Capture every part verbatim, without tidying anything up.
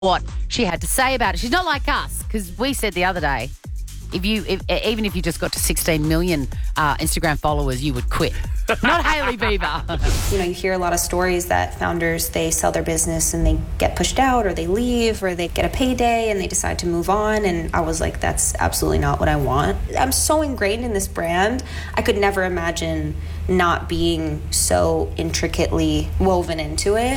what she had to say about it. She's not like us, because we said the other day, if you, if, even if you just got to sixteen million uh, Instagram followers, you would quit. Not Hailey Bieber. You know, you hear a lot of stories that founders, they sell their business and they get pushed out, or they leave, or they get a payday and they decide to move on. And I was like, that's absolutely not what I want. I'm so ingrained in this brand. I could never imagine not being so intricately woven into it.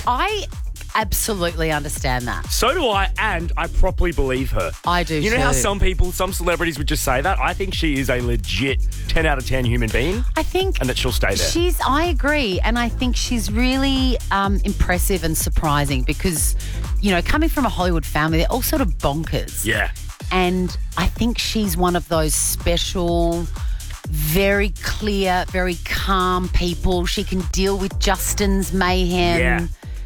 I absolutely understand that. So do I, and I properly believe her. I do You know too. how some people, some celebrities would just say that? I think she is a legit ten out of ten human being. I think and that she'll stay there. She's, I agree, and I think she's really um, impressive and surprising because, you know, coming from a Hollywood family, they're all sort of bonkers. Yeah. And I think she's one of those special, very clear, very calm people. She can deal with Justin's mayhem. Yeah.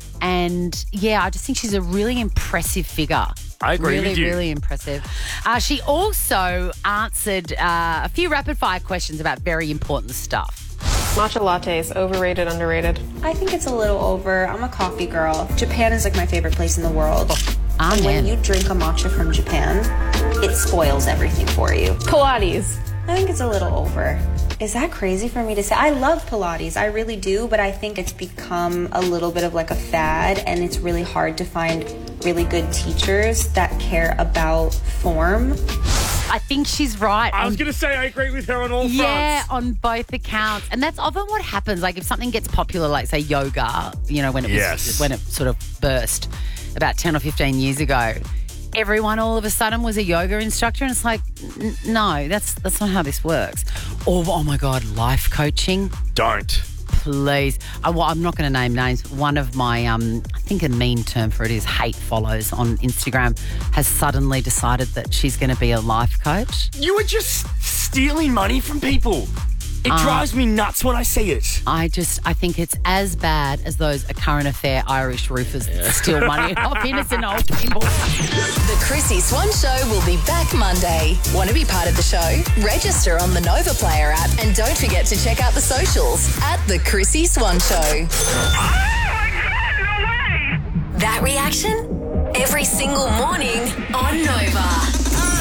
And, yeah, I just think she's a really impressive figure. I agree really, with you. Really impressive. Uh, she also answered uh, a few rapid-fire questions about very important stuff. Matcha lattes, overrated, underrated? I think it's a little over. I'm a coffee girl. Japan is like my favorite place in the world. Amen. And when you drink a matcha from Japan, it spoils everything for you. Pilates. I think it's a little over. Is that crazy for me to say? I love Pilates, I really do, but I think it's become a little bit of like a fad, and it's really hard to find really good teachers that care about form. I think she's right. I on- was going to say I agree with her on all fronts. Yeah, on both accounts. And that's often what happens. Like if something gets popular, like say yoga, you know, when it was, Yes. when it sort of burst about ten or fifteen years ago, everyone all of a sudden was a yoga instructor, and it's like, n- no, that's that's not how this works. Or, oh my God, life coaching. Don't. Please. I, well, I'm not going to name names. One of my, um, I think a mean term for it is hate follows on Instagram, has suddenly decided that she's going to be a life coach. You are just stealing money from people. It Uh, drives me nuts when I see it. I just, I think it's as bad as those current affair Irish roofers that steal money off innocent old people. The Chrissy Swan Show will be back Monday. Want to be part of the show? Register on the Nova Player app and don't forget to check out the socials at The Chrissy Swan Show. That reaction? Every single morning on Nova.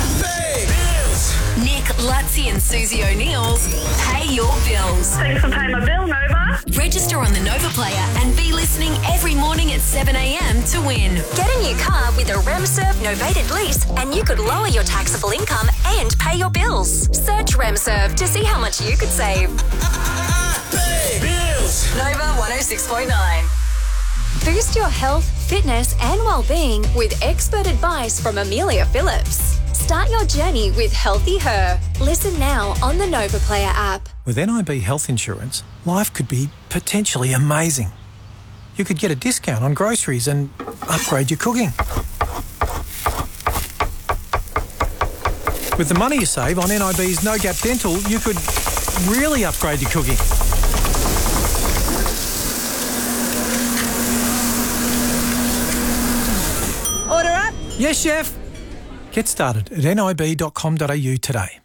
Nick, Lutzi and Susie O'Neill's Pay Your Bills. Thanks for paying my bill, Nova. Register on the Nova Player and be listening every morning at seven a.m. to win. Get a new car with a RemServe novated lease and you could lower your taxable income and pay your bills. Search RemServe to see how much you could save. Pay bills. Nova one oh six point nine. Boost your health, fitness and well-being with expert advice from Amelia Phillips. Start your journey with Healthy Her. Listen now on the Nova Player app. With N I B Health Insurance, life could be potentially amazing. You could get a discount on groceries and upgrade your cooking. With the money you save on N I B's No Gap Dental, you could really upgrade your cooking. Order up. Yes, chef. Get started at nib dot com dot a u today.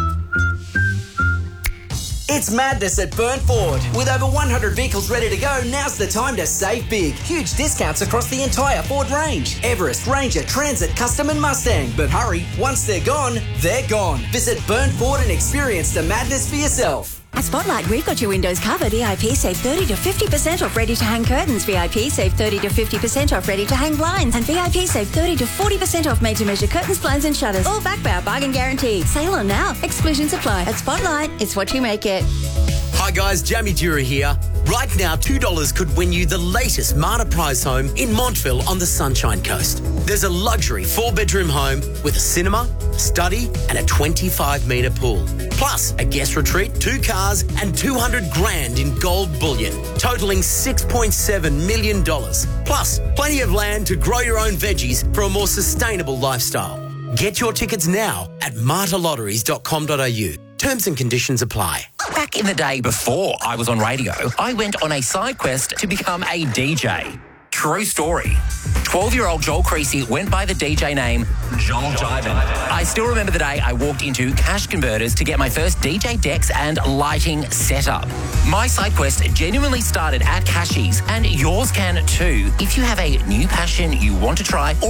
It's madness at Burn Ford. With over one hundred vehicles ready to go, now's the time to save big. Huge discounts across the entire Ford range. Everest, Ranger, Transit, Custom and Mustang. But hurry, once they're gone, they're gone. Visit Burn Ford and experience the madness for yourself. At Spotlight, we've got your windows covered. V I P save thirty to fifty percent off ready-to-hang curtains. V I P save thirty to fifty percent off ready-to-hang blinds. And V I P save thirty to forty percent off made-to-measure curtains, blinds and shutters. All backed by our bargain guarantee. Sale on now. Exclusions apply. At Spotlight, it's what you make it. Hi guys, Jamie Dura here. Right now, two dollars could win you the latest Marta Prize home in Montville on the Sunshine Coast. There's a luxury four-bedroom home with a cinema, study and a twenty-five metre pool. Plus a guest retreat, two cars and two hundred grand in gold bullion, totalling six point seven million dollars. Plus plenty of land to grow your own veggies for a more sustainable lifestyle. Get your tickets now at marta lotteries dot com dot a u. Terms and conditions apply. Back in the day before I was on radio, I went on a side quest to become a D J. True story. twelve-year-old Joel Creasy went by the D J name Joel Jivin. I still remember the day I walked into Cash Converters to get my first D J decks and lighting setup. My side quest genuinely started at Cashies, and yours can too. If you have a new passion you want to try, or